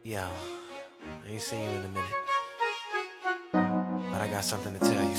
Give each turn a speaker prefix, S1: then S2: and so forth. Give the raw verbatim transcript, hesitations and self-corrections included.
S1: Yo, I ain't seen you in a minute, but I got something to tell you.